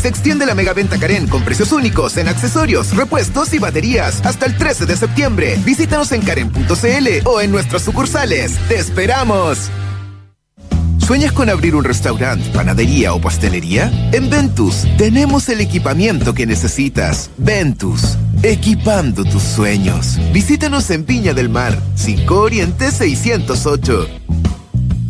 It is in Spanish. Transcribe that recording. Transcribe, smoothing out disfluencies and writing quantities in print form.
Se extiende la megaventa Karen con precios únicos en accesorios, repuestos y baterías hasta el 13 de septiembre. Visítanos en karen.cl o en nuestras sucursales. ¡Te esperamos! ¿Sueñas con abrir un restaurante, panadería o pastelería? En Ventus tenemos el equipamiento que necesitas. Ventus, equipando tus sueños. Visítanos en Viña del Mar, 5 Oriente 608.